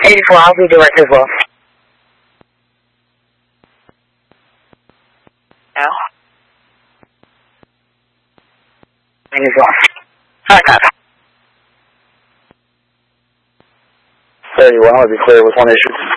84, I'll be direct as well. No. 84. Hard copy. 31, I'll be clear with 1 issue.